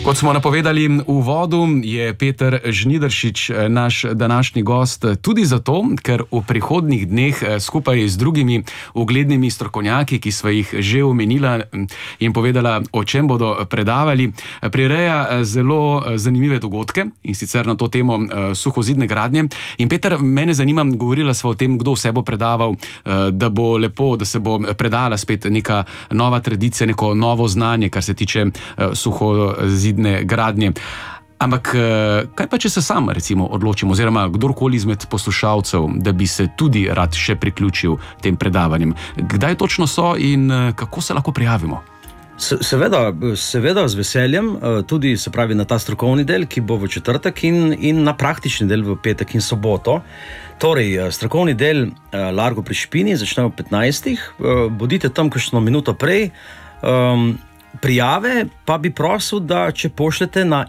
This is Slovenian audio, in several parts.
Kot smo napovedali v uvodu, je Peter Žnidaršič naš današnji gost tudi zato, ker v prihodnjih dneh skupaj z drugimi uglednimi strokovnjaki, ki sva jih že omenila in povedala, o čem bodo predavali, prireja zelo zanimive dogodke in sicer na to temo suhozidne gradnje. In Peter, mene zanima, govorila sva o tem, kdo vse bo predaval, da bo lepo, da se bo predala spet neka nova tradicija, neko novo znanje, kar se tiče suhozidne gradnje. Ampak kaj pa, če se sam recimo odločim, oziroma kdorkoli izmed poslušalcev, da bi se tudi rad še priključil tem predavanjem? Kdaj točno so in kako se lahko prijavimo? Seveda z veseljem, tudi se pravi na ta strokovni del, ki bo v četrtek in na praktični del v petek in soboto. Torej, strokovni del Largo pri Špini začne ob 15. Bodite tam kakšno minuto prej. Prijave pa bi prosil, da če pošljete na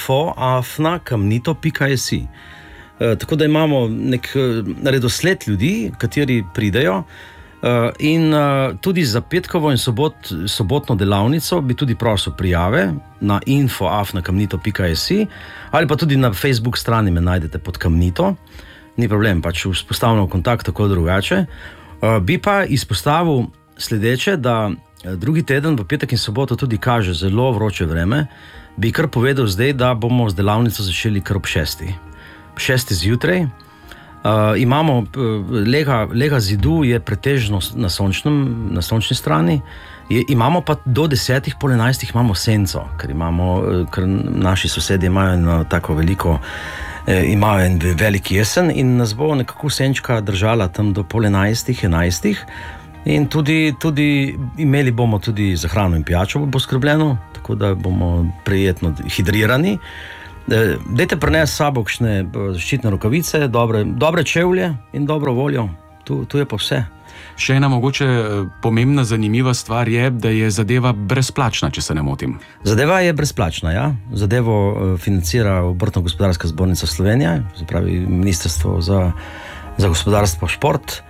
info@kamnito.js. Tako da imamo nek redosled ljudi, kateri pridejo, in tudi za petkovo in sobotno delavnico bi tudi prosil prijave na info@kamnito.js ali pa tudi na Facebook strani me najdete pod Kamnito. Ni problem, pač vzpostavljamo kontakt tako drugače. Bi pa izpostavil sledeče, da drugi teden, v petek in soboto, tudi kaže zelo vroče vreme. Bi kar povedal zdaj, da bomo z delavnico začeli kar ob 6. 6 zjutraj. Imamo lega zidu je pretežno na sončni strani. Imamo pa do 10, pol 11 imamo senco, ker naši sosedje imajo eno tako veliko, imajo en velik jesen in nas bo nekako senčka držala tam do pol 11. In tudi imeli bomo tudi za hrano in pijačo bo skrbljeno, tako da bomo prijetno hidrirani. Dajte prinesti s sabo kakšne zaščitne rokavice, dobre čevlje in dobro voljo. Tu je pa vse. Še ena mogoče pomembna, zanimiva stvar je, da je zadeva brezplačna, če se ne motim. Zadeva je brezplačna, ja. Zadevo financira Obrtno-gospodarska zbornica Slovenije, se pravi Ministrstvo za gospodarstvo, šport.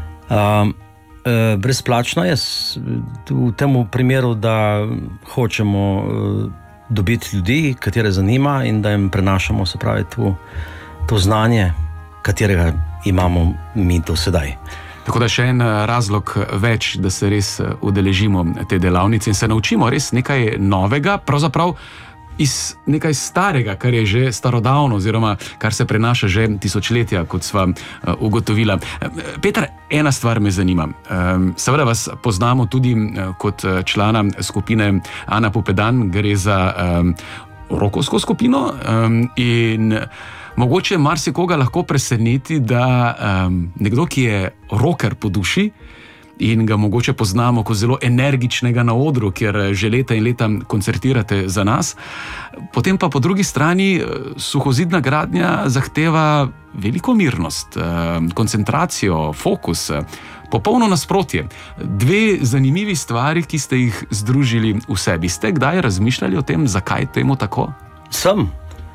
Brezplačno je v tem primeru, da hočemo dobiti ljudi, katere zanima, in da jim prenašamo, se pravi, to znanje, katerega imamo mi do sedaj. Tako da še en razlog več, da se res udeležimo te delavnice in se naučimo res nekaj novega, pravzaprav iz nekaj starega, kar je že starodavno, oziroma kar se prenaša že tisočletja, kot sva ugotovila. Peter, ena stvar me zanima. Seveda vas poznamo tudi kot člana skupine Ana Pupedan, gre za rokovsko skupino in mogoče marsikoga lahko preseneti, da nekdo, ki je rocker po duši, in ga mogoče poznamo kot zelo energičnega na odru, kjer že leta in leta koncertirate za nas. Potem pa po drugi strani suhozidna gradnja zahteva veliko mirnost, koncentracijo, fokus, popolno nasprotje. Dve zanimivi stvari, ki ste jih združili v sebi. Ste kdaj razmišljali o tem, zakaj temu tako? Sem.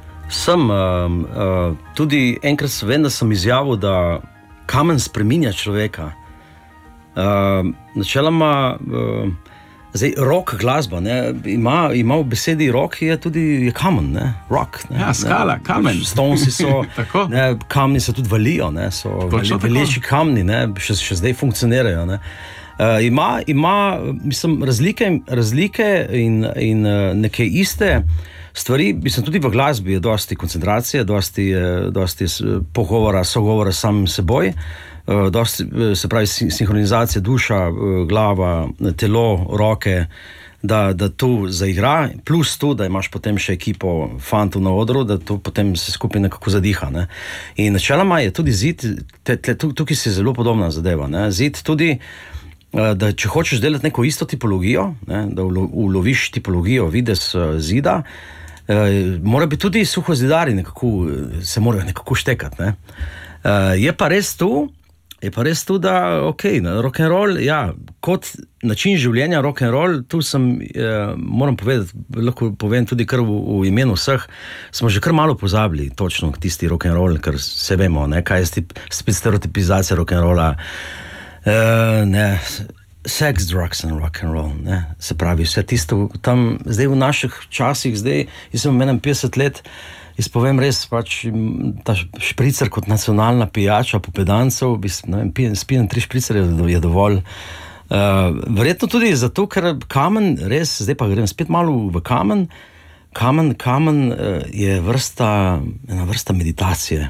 Tudi enkrat vem, da sem izjavil, da kamen spreminja človeka. Načeloma zdaj rock glasba, ne, ima v besedi rock je tudi kamen, ne, rock, ne. Ja, skala, ne, kamen. Stonesi so, ne, kamni se tudi valijo, ne, so veleči kamni, ne, še zdaj funkcionirajo, ne. Ima, mislim, razlike in neke iste stvari, mislim, tudi v glasbi je dosti koncentracije, dosti pogovora, sogovora s samim seboj, dosti, se pravi, sinhronizacija duša, glava, telo, roke, da tu zaigra, plus tu, da imaš potem še ekipo fantov na odru, da tu potem se skupaj nekako zadiha, ne. In načeloma je tudi zid, tukaj se je zelo podobna zadeva, ne. Zid tudi, da če hočeš delati neko isto tipologijo, ne, da uloviš tipologijo, videz zida, mora biti tudi suhozidari nekako, se morajo nekako štekati, ne. Je pa res tu, da rock'n'roll, ja, kot način življenja rock'n'roll, tu sem, moram povedati, lahko povem tudi kar v imenu vseh, smo že kar malo pozabili točno tisti rock'n'roll, ker se vemo, ne, kaj je spet stereotipizacija rock'n'rolla. Ne, sex, drugs and rock and roll, ne? Se pravi, vse tisto tam, zdaj v naših časih, zdaj, jaz sem 51 let, jaz povem res, pač ta špricer kot nacionalna pijača popedancev, spijem 3 špricere, je dovolj. Verjetno tudi zato, ker kamen, res, zdaj pa grem spet malo v kamen, kamen je ena vrsta meditacije,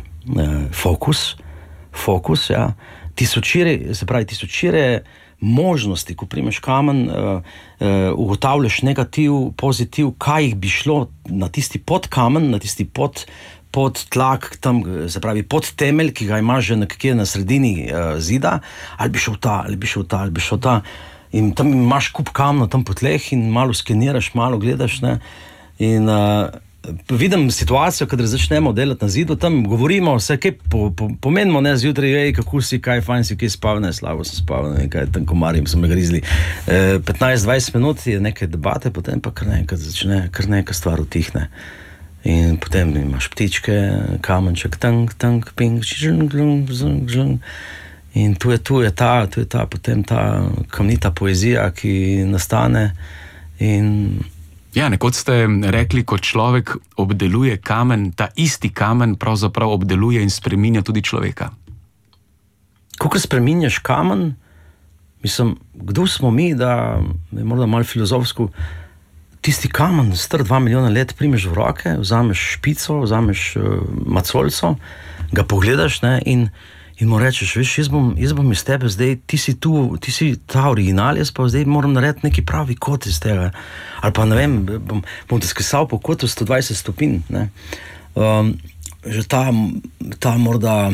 fokus, ja, tisočire možnosti, ko primeš kamen, ugotavljaš negativ, pozitiv, kaj jih bi šlo na tisti podkamen, na tisti podtlak, tam, se pravi pod temelj, ki ga imaš že nekje na sredini zida, ali bi šel ta, in tam imaš kup kamna tam po tleh in malo skeniraš, malo gledaš, ne, in vidim situacijo, kadar začnemo delati na zidu, tam govorimo vse, kaj pomenimo, ne, zjutraj, kako si, kaj fajn si, kaj spal, ne, slabo sem spal, ne, kaj tam komarjem so me grizli. 15-20 minut je neke debate, potem pa kar neka stvar utihne. In potem imaš ptičke, kamenček, tank, ping, in tu je ta potem ta kamnita poezija, ki nastane in... Ja, nekoč ste rekli, ko človek obdeluje kamen, ta isti kamen pravzaprav obdeluje in spreminja tudi človeka. Kako spreminjaš kamen, mislim, kdo smo mi, da je morda malo filozofsko, tisti kamen, star 2 milijona let, primeš v roke, vzameš špico, vzameš macolco, ga pogledaš, ne, in mu rečeš, veš, jaz bom iz tebe zdaj, ti si ta original, jaz pa zdaj moram narediti neki pravi kot iz tega. Ali pa, ne vem, bom te skesal po kotu 120 stopinj, ne. Že ta morda,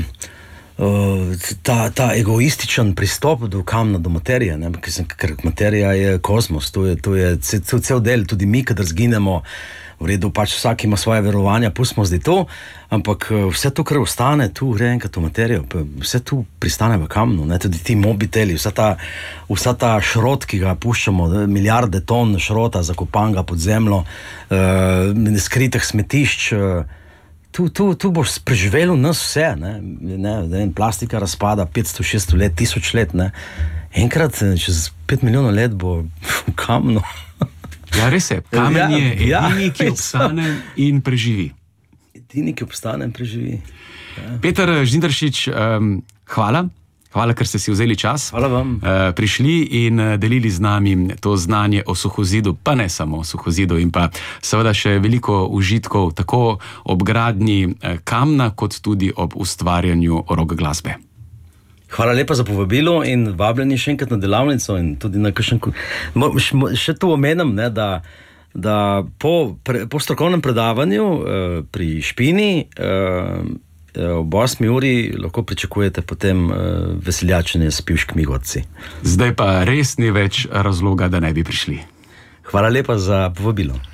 ta egoističen pristop do kamna, do materije, ne, ker materija je kozmos, to je cel del, tudi mi, kadar zginemo, v redu, pač vsak ima svoje verovanja, pustimo zdaj to, ampak vse to, kar ostane, tu gre enkrat v materijo, vse tu pristane v kamnu, ne, tudi ti mobiteli, vsa ta šrot, ki ga puščamo, milijarde ton šrota, zakopanga pod zemljo, skritih smetišč, tu boš preživelo nas vse, ne, plastika razpada 500-600 let, 1000 let, ne, enkrat, čez 5 milijonov let bo v kamnu. Ja, res je, kamen je edini, ki obstane in preživi. Edini, ki obstane in preživi. Ja. Peter Žnidaršič, hvala, ker ste si vzeli čas. Hvala vam. Prišli in delili z nami to znanje o suhozidu, pa ne samo o suhozidu, in pa seveda še veliko užitkov, tako ob gradnji kamna, kot tudi ob ustvarjanju rock glasbe. Hvala lepa za povabilo in vabljeni še enkrat na delavnico in tudi na kakšen... Še tu omenim, ne, da po strokovnem predavanju pri Špini ob 8 uri lahko pričakujete potem veseljačenje s pivškimi godci. Zdaj pa res ni več razloga, da ne bi prišli. Hvala lepa za povabilo.